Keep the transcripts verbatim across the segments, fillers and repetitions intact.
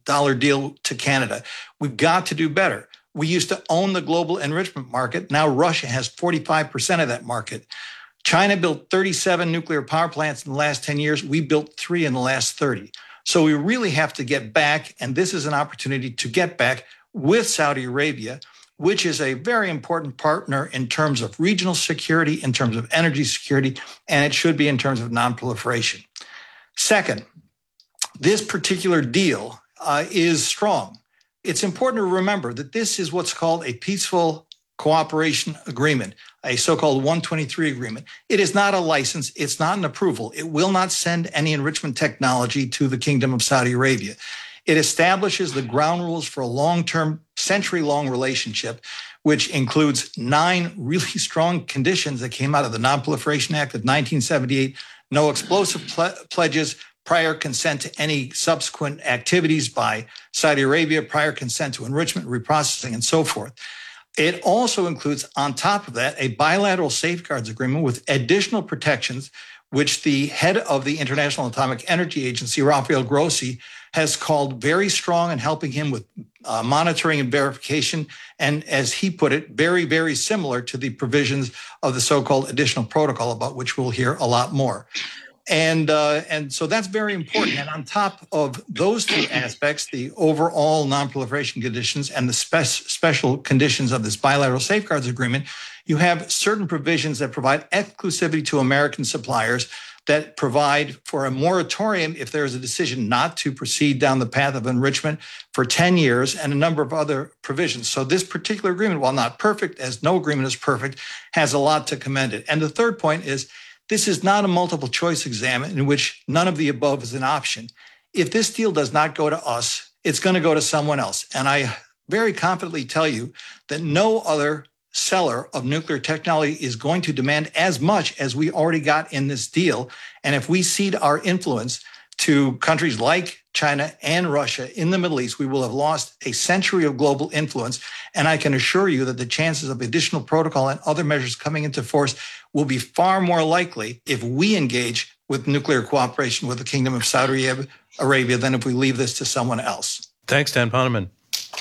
dollars deal to Canada. We've got to do better. We used to own the global enrichment market. Now Russia has forty-five percent of that market. China built thirty-seven nuclear power plants in the last ten years. We built three in the last thirty. So we really have to get back, and this is an opportunity to get back with Saudi Arabia, which is a very important partner in terms of regional security, in terms of energy security, and it should be in terms of nonproliferation. Second, this particular deal uh, is strong. It's important to remember that this is what's called a peaceful cooperation agreement, a so-called one twenty-three agreement. It is not a license. It's not an approval. It will not send any enrichment technology to the Kingdom of Saudi Arabia. It establishes the ground rules for a long-term, century-long relationship, which includes nine really strong conditions that came out of the Non-Proliferation Act of nineteen seventy-eight, no explosive ple- pledges, prior consent to any subsequent activities by Saudi Arabia, prior consent to enrichment, reprocessing, and so forth. It also includes, on top of that, a bilateral safeguards agreement with additional protections, which the head of the International Atomic Energy Agency, Rafael Grossi, has called very strong in helping him with uh, monitoring and verification. And as he put it, very, very similar to the provisions of the so-called additional protocol, about which we'll hear a lot more. And uh, and so that's very important. And on top of those two aspects, the overall non-proliferation conditions and the spe- special conditions of this bilateral safeguards agreement, you have certain provisions that provide exclusivity to American suppliers, that provide for a moratorium if there is a decision not to proceed down the path of enrichment for ten years, and a number of other provisions. So this particular agreement, while not perfect, as no agreement is perfect, has a lot to commend it. And the third point is, this is not a multiple choice exam in which none of the above is an option. If this deal does not go to us, it's going to go to someone else. And I very confidently tell you that no other seller of nuclear technology is going to demand as much as we already got in this deal. And if we cede our influence to countries like China and Russia in the Middle East, we will have lost a century of global influence. And I can assure you that the chances of additional protocol and other measures coming into force will be far more likely if we engage with nuclear cooperation with the Kingdom of Saudi Arabia than if we leave this to someone else. Thanks, Dan Poneman.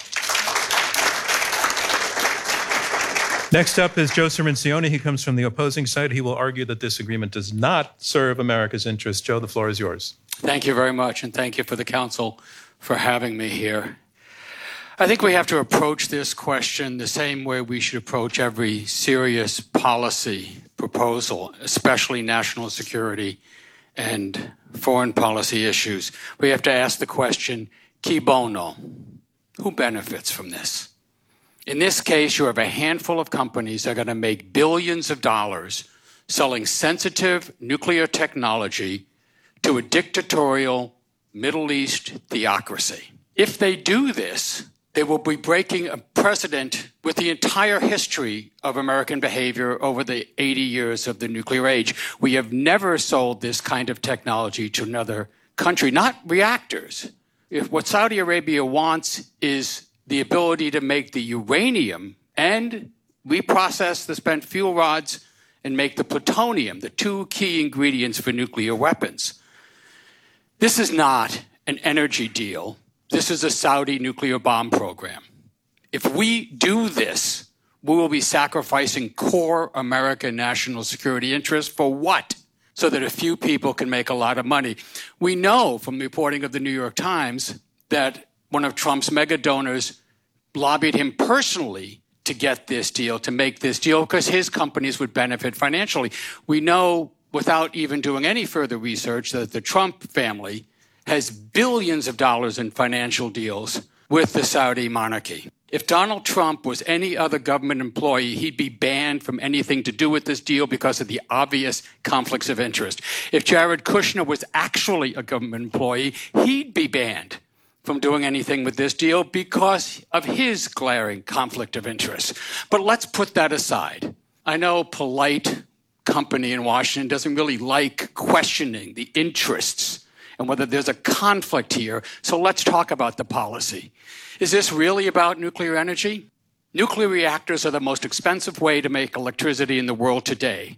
Next up is Joe Cirincione. He comes from the opposing side. He will argue that this agreement does not serve America's interests. Joe, the floor is yours. Thank you very much, and thank you for the council for having me here. I think we have to approach this question the same way we should approach every serious policy proposal, especially national security and foreign policy issues. We have to ask the question, qui bono? Who benefits from this? In this case, you have a handful of companies that are going to make billions of dollars selling sensitive nuclear technology to a dictatorial Middle East theocracy. If they do this, they will be breaking a precedent with the entire history of American behavior over the eighty years of the nuclear age. We have never sold this kind of technology to another country, not reactors. If what Saudi Arabia wants is the ability to make the uranium and reprocess the spent fuel rods and make the plutonium, the two key ingredients for nuclear weapons. This is not an energy deal. This is a Saudi nuclear bomb program. If we do this, we will be sacrificing core American national security interests for what? So that a few people can make a lot of money. We know from the reporting of the New York Times that one of Trump's mega donors lobbied him personally to get this deal, to make this deal, because his companies would benefit financially. We know, without even doing any further research, that the Trump family has billions of dollars in financial deals with the Saudi monarchy. If Donald Trump was any other government employee, he'd be banned from anything to do with this deal because of the obvious conflicts of interest. If Jared Kushner was actually a government employee, he'd be banned from doing anything with this deal because of his glaring conflict of interest. But let's put that aside. I know polite company in Washington doesn't really like questioning the interests and whether there's a conflict here. So let's talk about the policy. Is this really about nuclear energy? Nuclear reactors are the most expensive way to make electricity in the world today.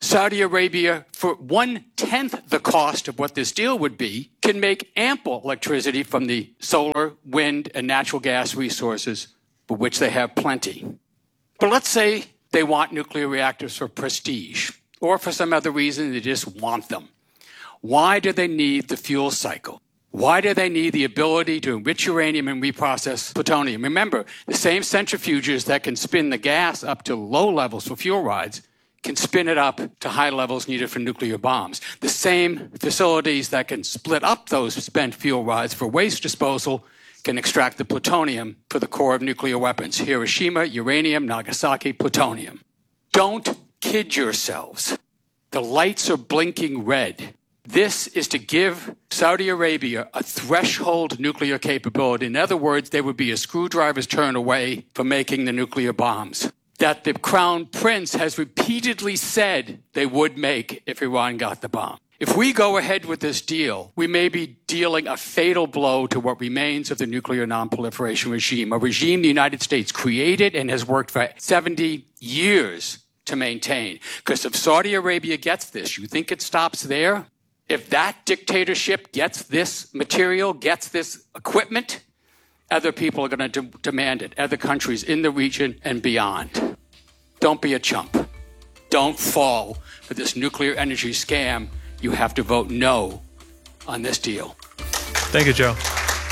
Saudi Arabia, for one-tenth the cost of what this deal would be, can make ample electricity from the solar, wind, and natural gas resources, for which they have plenty. But let's say they want nuclear reactors for prestige, or for some other reason they just want them. Why do they need the fuel cycle? Why do they need the ability to enrich uranium and reprocess plutonium? Remember, the same centrifuges that can spin the gas up to low levels for fuel rods can spin it up to high levels needed for nuclear bombs. The same facilities that can split up those spent fuel rods for waste disposal can extract the plutonium for the core of nuclear weapons. Hiroshima, uranium, Nagasaki, plutonium. Don't kid yourselves. The lights are blinking red. This is to give Saudi Arabia a threshold nuclear capability. In other words, they would be a screwdriver's turn away from making the nuclear bombs that the Crown Prince has repeatedly said they would make if Iran got the bomb. If we go ahead with this deal, we may be dealing a fatal blow to what remains of the nuclear nonproliferation regime, a regime the United States created and has worked for seventy years to maintain. Because if Saudi Arabia gets this, you think it stops there? If that dictatorship gets this material, gets this equipment, other people are going to de- demand it, other countries in the region and beyond. Don't be a chump. Don't fall for this nuclear energy scam. You have to vote no on this deal. Thank you, Joe.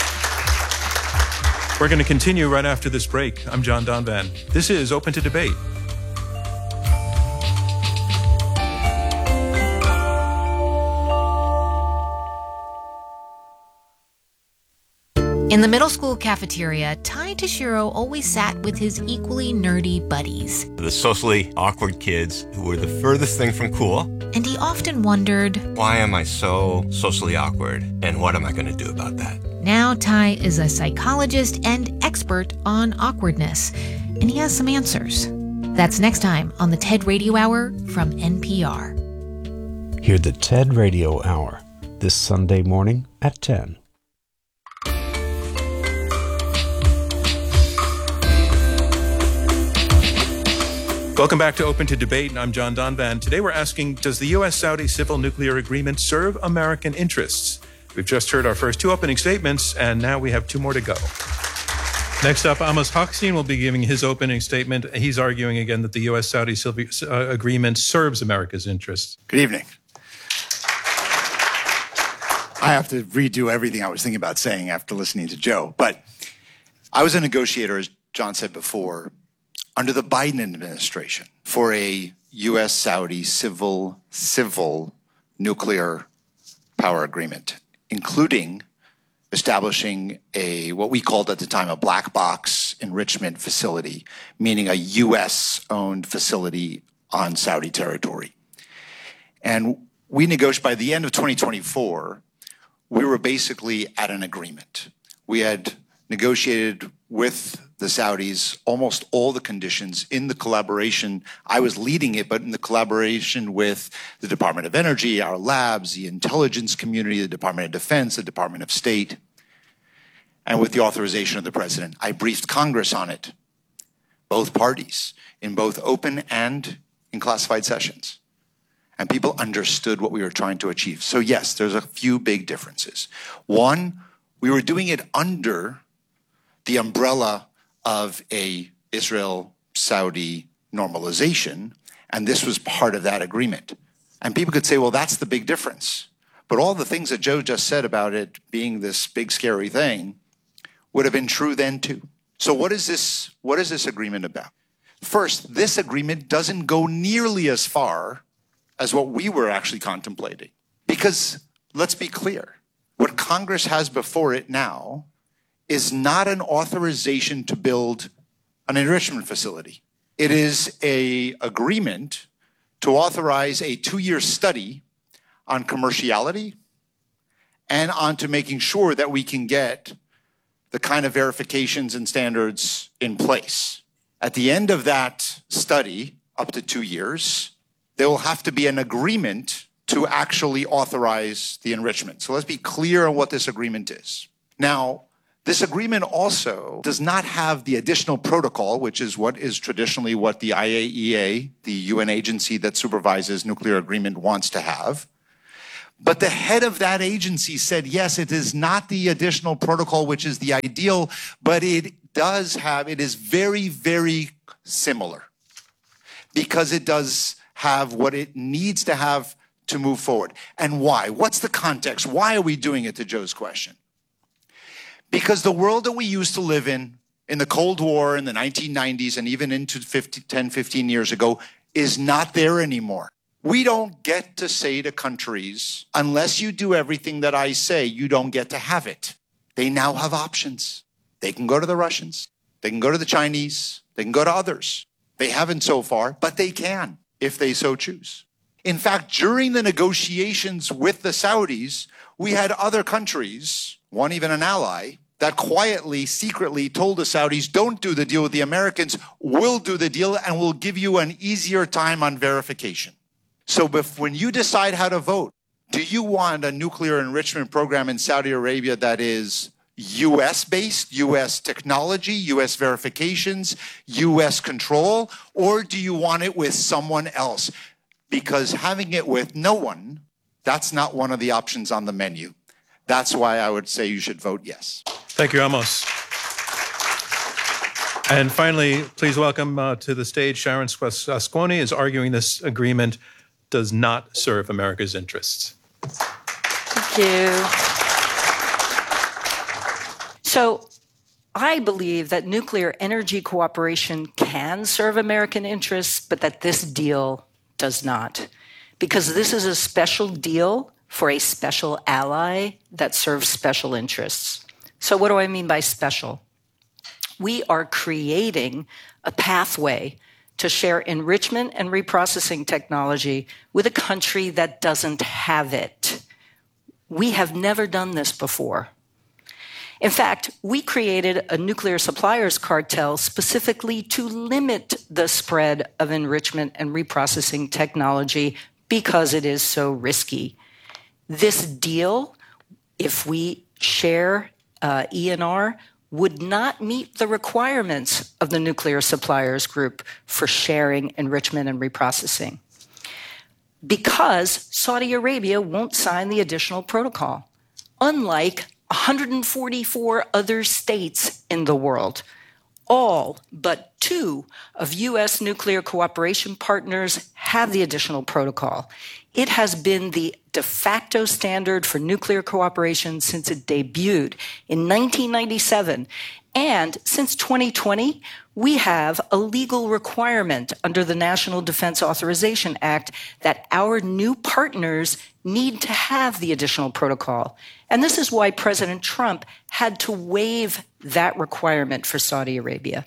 We're going to continue right after this break. I'm John Donvan. This is Open to Debate. In the middle school cafeteria, Ty Tashiro always sat with his equally nerdy buddies. The socially awkward kids who were the furthest thing from cool. And he often wondered, why am I so socially awkward, and what am I going to do about that? Now Ty is a psychologist and expert on awkwardness, and he has some answers. That's next time on the TED Radio Hour from N P R. Hear the TED Radio Hour this Sunday morning at ten. Welcome back to Open to Debate. I'm John Donvan. Today we're asking, does the U S-Saudi civil nuclear agreement serve American interests? We've just heard our first two opening statements, and now we have two more to go. Next up, Amos Hochstein will be giving his opening statement. He's arguing again that the U S-Saudi uh, agreement serves America's interests. Good evening. I have to redo everything I was thinking about saying after listening to Joe, but I was a negotiator, as John said before, under the Biden administration for a U S-Saudi civil, civil nuclear power agreement, including establishing a, what we called at the time, a black box enrichment facility, meaning a U S-owned facility on Saudi territory. And we negotiated, by the end of twenty twenty-four, we were basically at an agreement. We had negotiated with the Saudis almost all the conditions in the collaboration. I was leading it, but in the collaboration with the Department of Energy, our labs, the intelligence community, the Department of Defense, the Department of State, and with the authorization of the president. I briefed Congress on it, both parties, in both open and in classified sessions. And people understood what we were trying to achieve. So yes, there's a few big differences. One, we were doing it under the umbrella of a Israel-Saudi normalization, and this was part of that agreement. And people could say, well, that's the big difference. But all the things that Joe just said about it being this big, scary thing would have been true then too. So what is this, what is this agreement about? First, this agreement doesn't go nearly as far as what we were actually contemplating. Because let's be clear, what Congress has before it now is not an authorization to build an enrichment facility. It is an agreement to authorize a two-year study on commerciality and on to making sure that we can get the kind of verifications and standards in place. At the end of that study, up to two years, there will have to be an agreement to actually authorize the enrichment. So let's be clear on what this agreement is. Now, This agreement also does not have the additional protocol, which is what is traditionally what the I A E A, the U N agency that supervises nuclear agreement, wants to have. But the head of that agency said, yes, it is not the additional protocol, which is the ideal, but it does have, it is very, very similar because it does have what it needs to have to move forward. And why? What's the context? Why are we doing it, to Joe's question? Because the world that we used to live in, in the Cold War, in the nineteen nineties, and even into ten, fifteen years ago, is not there anymore. We don't get to say to countries, unless you do everything that I say, you don't get to have it. They now have options. They can go to the Russians. They can go to the Chinese. They can go to others. They haven't so far, but they can if they so choose. In fact, during the negotiations with the Saudis, we had other countries, one even an ally, that quietly, secretly told the Saudis, don't do the deal with the Americans, we'll do the deal and we'll give you an easier time on verification. So if, when you decide how to vote, do you want a nuclear enrichment program in Saudi Arabia that is U S-based, U S technology, U S verifications, U S control, or do you want it with someone else? Because having it with no one, that's not one of the options on the menu. That's why I would say you should vote yes. Thank you, Amos. And finally, please welcome uh, to the stage Sharon Asconi is arguing this agreement does not serve America's interests. Thank you. So I believe that nuclear energy cooperation can serve American interests, but that this deal does not. Because this is a special deal for a special ally that serves special interests. So what do I mean by special? We are creating a pathway to share enrichment and reprocessing technology with a country that doesn't have it. We have never done this before. In fact, we created a nuclear suppliers cartel specifically to limit the spread of enrichment and reprocessing technology because it is so risky. This deal, if we share uh, E N R, would not meet the requirements of the Nuclear Suppliers Group for sharing enrichment and reprocessing because Saudi Arabia won't sign the additional protocol, unlike one hundred forty-four other states in the world. All but two of U S nuclear cooperation partners have the additional protocol. It has been the de facto standard for nuclear cooperation since it debuted in nineteen ninety-seven. And since twenty twenty, we have a legal requirement under the National Defense Authorization Act that our new partners need to have the additional protocol. And this is why President Trump had to waive that requirement for Saudi Arabia.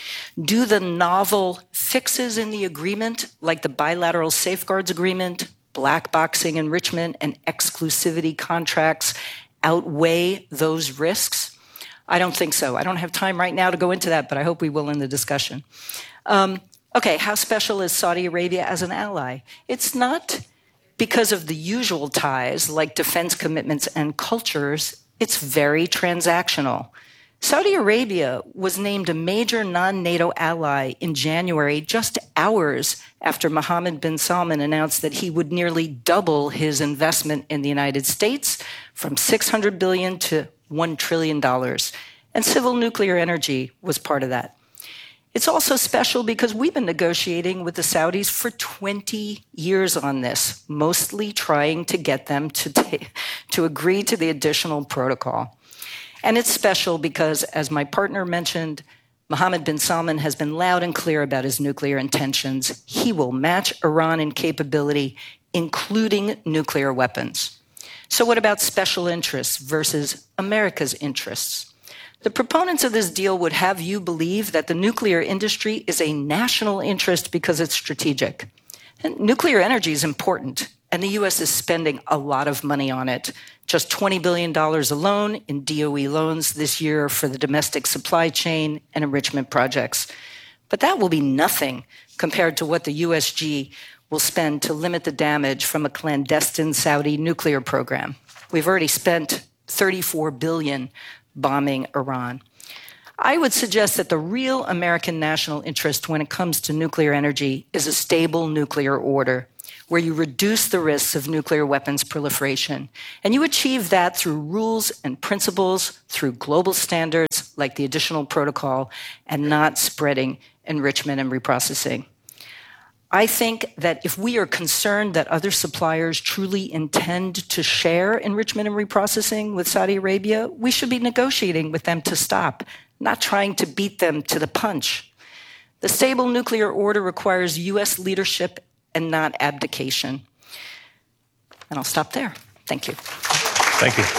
Do the novel fixes in the agreement, like the bilateral safeguards agreement, black boxing enrichment, and exclusivity contracts, outweigh those risks? I don't think so. I don't have time right now to go into that, but I hope we will in the discussion. Um, okay, how special is Saudi Arabia as an ally? It's not because of the usual ties like defense commitments and cultures. It's very transactional. Saudi Arabia was named a major non-NATO ally in January, just hours after Mohammed bin Salman announced that he would nearly double his investment in the United States from six hundred billion dollars to one trillion dollars. And civil nuclear energy was part of that. It's also special because we've been negotiating with the Saudis for twenty years on this, mostly trying to get them to, t- to agree to the additional protocol. And it's special because, as my partner mentioned, Mohammed bin Salman has been loud and clear about his nuclear intentions. He will match Iran in capability, including nuclear weapons. So what about special interests versus America's interests? The proponents of this deal would have you believe that the nuclear industry is a national interest because it's strategic. And nuclear energy is important, and the U S is spending a lot of money on it. Just twenty billion dollars alone in D O E loans this year for the domestic supply chain and enrichment projects. But that will be nothing compared to what the U S G will spend to limit the damage from a clandestine Saudi nuclear program. We've already spent thirty-four billion dollars bombing Iran. I would suggest that the real American national interest when it comes to nuclear energy is a stable nuclear order, where you reduce the risks of nuclear weapons proliferation. And you achieve that through rules and principles, through global standards like the additional protocol, and not spreading enrichment and reprocessing. I think that if we are concerned that other suppliers truly intend to share enrichment and reprocessing with Saudi Arabia, we should be negotiating with them to stop, not trying to beat them to the punch. The stable nuclear order requires U S leadership and not abdication. And I'll stop there. Thank you. Thank you.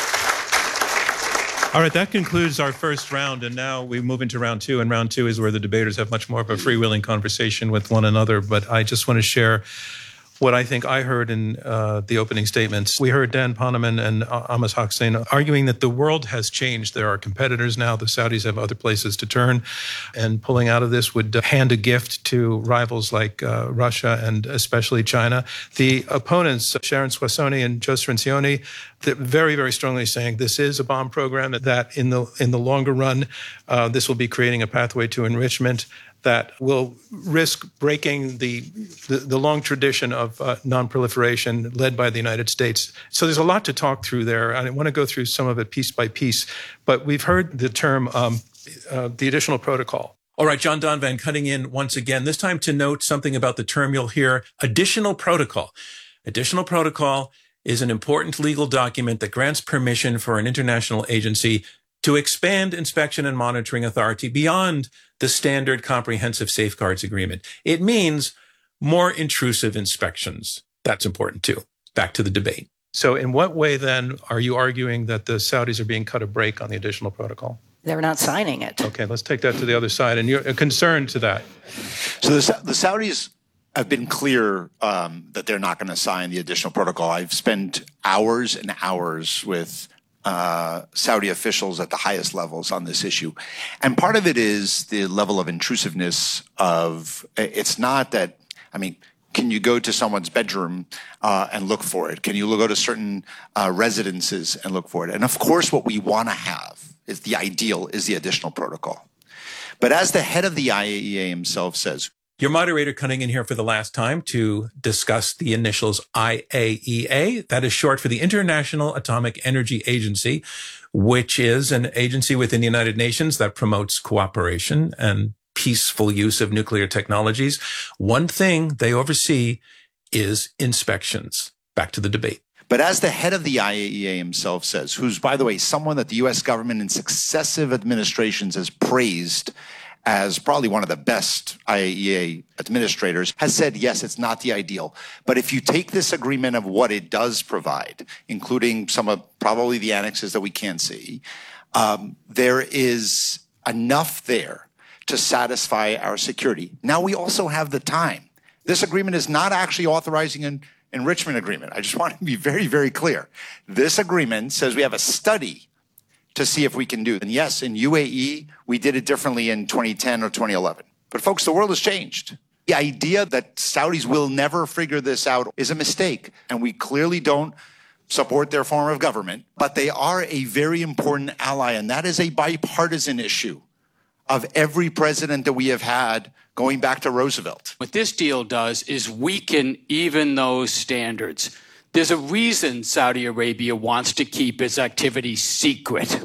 All right, that concludes our first round, and now we move into round two, and round two is where the debaters have much more of a freewheeling conversation with one another, but I just want to share what I think I heard in uh, the opening statements. We heard Dan Poneman and uh, Amos Hochstein arguing that the world has changed. There are competitors now. The Saudis have other places to turn, and pulling out of this would hand a gift to rivals like uh, Russia and especially China. The opponents, Sharon Swasoni and Joe Cirincione, very, very strongly saying this is a bomb program, that in the in the longer run, uh, this will be creating a pathway to enrichment that will risk breaking the the, the long tradition of uh, non-proliferation led by the United States. So there's a lot to talk through there. I want to go through some of it piece by piece, but we've heard the term um, uh, the additional protocol. All right, John Donvan cutting in once again, this time to note something about the term you'll hear, additional protocol. Additional protocol is an important legal document that grants permission for an international agency to expand inspection and monitoring authority beyond the standard comprehensive safeguards agreement. It means more intrusive inspections. That's important too. Back to the debate. So in what way then are you arguing that the Saudis are being cut a break on the additional protocol? They're not signing it. Okay, let's take that to the other side. And you're concerned to that. So the, the Saudis have been clear um, that they're not going to sign the additional protocol. I've spent hours and hours with Uh, Saudi officials at the highest levels on this issue. And part of it is the level of intrusiveness of, it's not that, I mean, can you go to someone's bedroom uh, and look for it? Can you go to certain uh, residences and look for it? And of course, what we want to have is the ideal is the additional protocol. But as the head of the I A E A himself says, your moderator cutting in here for the last time to discuss the initials I A E A. That is short for the International Atomic Energy Agency, which is an agency within the United Nations that promotes cooperation and peaceful use of nuclear technologies. One thing they oversee is inspections. Back to the debate. But as the head of the I A E A himself says, who's, by the way, someone that the U S government in successive administrations has praised as probably one of the best I A E A administrators, has said, yes, it's not the ideal. But if you take this agreement of what it does provide, including some of probably the annexes that we can't see, um, there is enough there to satisfy our security. Now we also have the time. This agreement is not actually authorizing an enrichment agreement. I just want to be very, very clear. This agreement says we have a study to see if we can do it. And yes, in U A E, we did it differently in twenty ten or twenty eleven. But folks, the world has changed. The idea that Saudis will never figure this out is a mistake. And we clearly don't support their form of government. But they are a very important ally. And that is a bipartisan issue of every president that we have had going back to Roosevelt. What this deal does is weaken even those standards. There's a reason Saudi Arabia wants to keep its activity secret.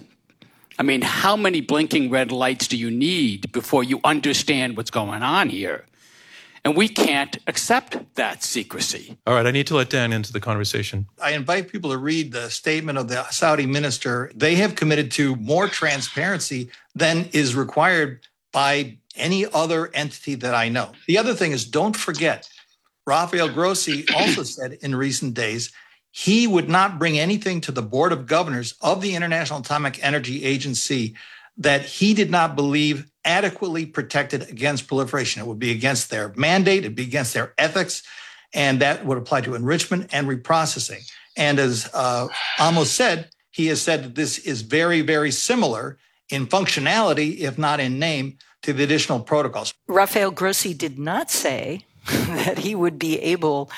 I mean, how many blinking red lights do you need before you understand what's going on here? And we can't accept that secrecy. All right, I need to let Dan into the conversation. I invite people to read the statement of the Saudi minister. They have committed to more transparency than is required by any other entity that I know. The other thing is, don't forget, Rafael Grossi also said in recent days he would not bring anything to the Board of Governors of the International Atomic Energy Agency that he did not believe adequately protected against proliferation. It would be against their mandate, it'd be against their ethics, and that would apply to enrichment and reprocessing. And as uh, Amos said, he has said that this is very, very similar in functionality, if not in name, to the additional protocols. Rafael Grossi did not say that he would be able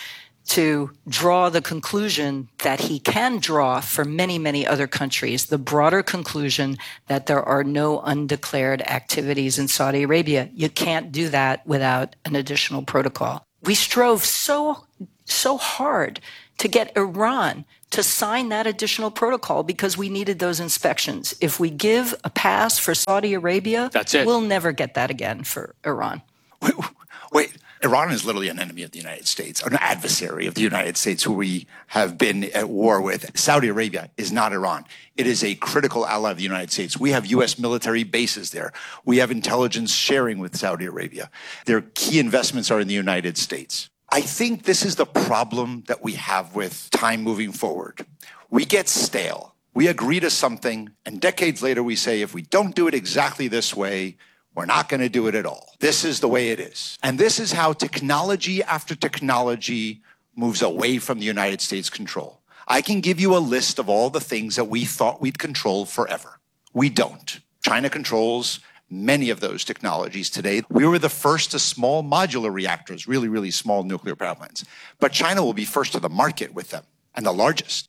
to draw the conclusion that he can draw for many, many other countries, the broader conclusion that there are no undeclared activities in Saudi Arabia. You can't do that without an additional protocol. We strove so, so hard to get Iran to sign that additional protocol because we needed those inspections. If we give a pass for Saudi Arabia, That's it. We'll never get that again for Iran. Wait, wait, Iran is literally an enemy of the United States, an adversary of the United States who we have been at war with. Saudi Arabia is not Iran. It is a critical ally of the United States. We have U S military bases there. We have intelligence sharing with Saudi Arabia. Their key investments are in the United States. I think this is the problem that we have with time moving forward. We get stale. We agree to something, and decades later we say, if we don't do it exactly this way, we're not going to do it at all. This is the way it is. And this is how technology after technology moves away from the United States control. I can give you a list of all the things that we thought we'd control forever. We don't. China controls many of those technologies today. We were the first to small modular reactors, really, really small nuclear power plants. But China will be first to the market with them, and the largest.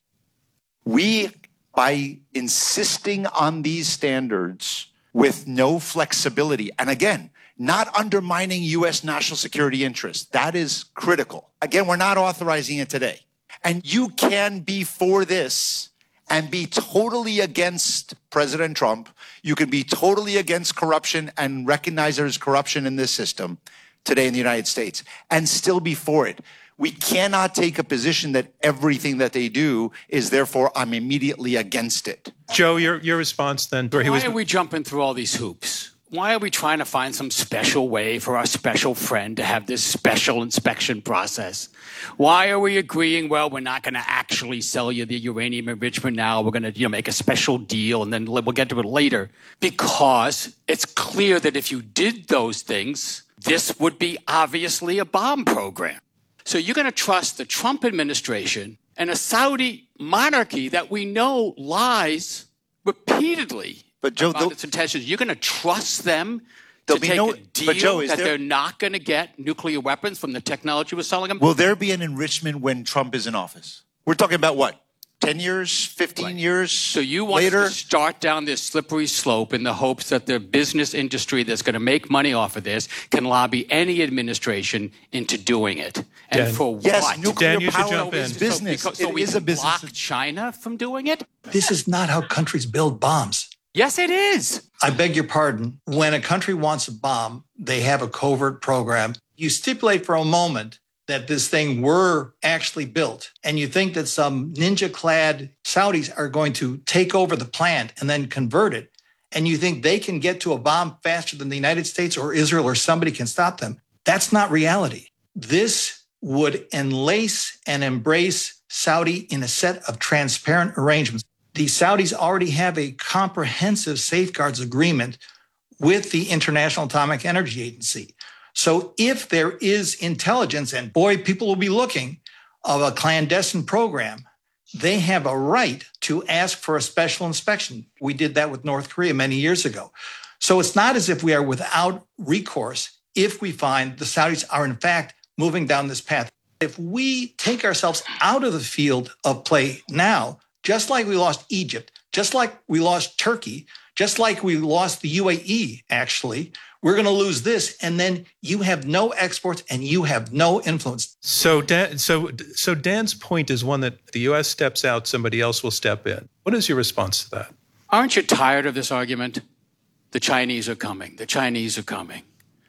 We, by insisting on these standards with no flexibility, and again, not undermining U S national security interests, that is critical. Again, we're not authorizing it today. And you can be for this and be totally against President Trump. You can be totally against corruption and recognize there's corruption in this system today in the United States and still be for it. We cannot take a position that everything that they do is therefore I'm immediately against it. Joe, your your response then? Where he Why was, are we jumping through all these hoops? Why are we trying to find some special way for our special friend to have this special inspection process? Why are we agreeing, well, we're not going to actually sell you the uranium enrichment now. We're going to, you know, make a special deal, and then we'll get to it later. Because it's clear that if you did those things, this would be obviously a bomb program. So you're going to trust the Trump administration and a Saudi monarchy that we know lies repeatedly But Joe, about its intentions. You're going to trust them to There'll be take no- a deal but Joe, is that there- they're not going to get nuclear weapons from the technology we're selling them? Will there be an enrichment when Trump is in office? We're talking about what? ten years, fifteen Right. years So you want later? to start down this slippery slope in the hopes that the business industry that's going to make money off of this can lobby any administration into doing it. And Dan. for Yes, what? nuclear Dan, you should power jump in. is So- business. because- so It we is can a business. block China from doing it? This is not how countries build bombs. Yes, it is. I beg your pardon. When a country wants a bomb, they have a covert program. You stipulate for a moment that this thing were actually built, and you think that some ninja-clad Saudis are going to take over the plant and then convert it, and you think they can get to a bomb faster than the United States or Israel or somebody can stop them. That's not reality. This would enlace and embrace Saudi in a set of transparent arrangements. The Saudis already have a comprehensive safeguards agreement with the International Atomic Energy Agency. So if there is intelligence, and boy, people will be looking, of a clandestine program, they have a right to ask for a special inspection. We did that with North Korea many years ago. So it's not as if we are without recourse if we find the Saudis are in fact moving down this path. If we take ourselves out of the field of play now, just like we lost Egypt, just like we lost Turkey, just like we lost the U A E, actually, we're going to lose this. And then you have no exports and you have no influence. so Dan, so so Dan's point is one that the U S steps out, somebody else will step in. What is your response to that? Aren't you tired of this argument? The Chinese are coming. The Chinese are coming.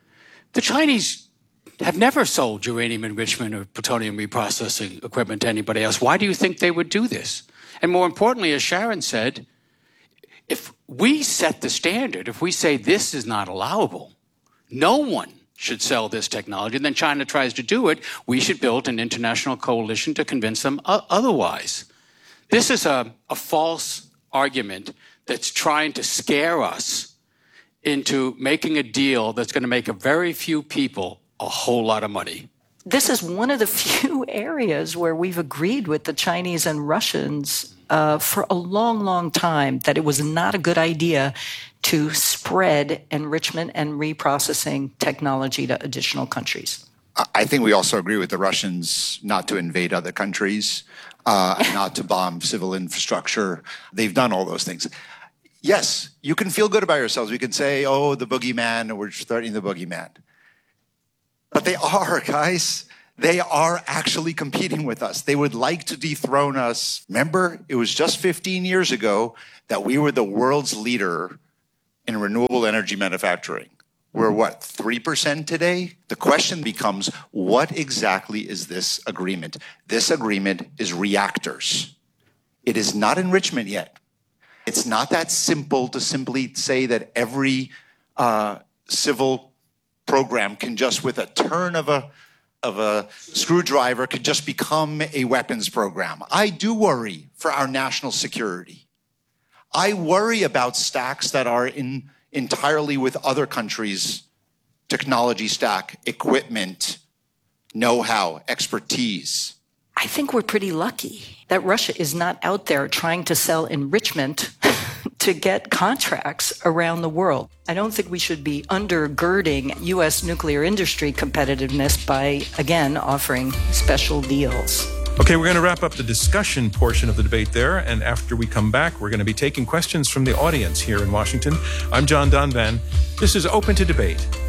The Chinese have never sold uranium enrichment or plutonium reprocessing equipment to anybody else. Why do you think they would do this? And more importantly, as Sharon said, if we set the standard, if we say this is not allowable, no one should sell this technology, and then China tries to do it, we should build an international coalition to convince them o- otherwise. This is a, a false argument that's trying to scare us into making a deal that's going to make a very few people a whole lot of money. This is one of the few areas where we've agreed with the Chinese and Russians uh, for a long, long time that it was not a good idea to spread enrichment and reprocessing technology to additional countries. I think we also agree with the Russians not to invade other countries, uh, not to bomb civil infrastructure. They've done all those things. Yes, you can feel good about yourselves. We can say, oh, the boogeyman, we're threatening the boogeyman. But they are, guys. They are actually competing with us. They would like to dethrone us. Remember, it was just fifteen years ago that we were the world's leader in renewable energy manufacturing. We're what, three percent today? The question becomes, what exactly is this agreement? This agreement is reactors. It is not enrichment yet. It's not that simple to simply say that every uh, civil program can just, with a turn of a of a screwdriver, could just become a weapons program. I do worry for our national security. I worry about stacks that are in entirely with other countries' technology stack, equipment, know-how, expertise. I think we're pretty lucky that Russia is not out there trying to sell enrichment to get contracts around the world. I don't think we should be undergirding U S nuclear industry competitiveness by, again, offering special deals. Okay, we're going to wrap up the discussion portion of the debate there. And after we come back, we're going to be taking questions from the audience here in Washington. I'm John Donvan. This is Open to Debate.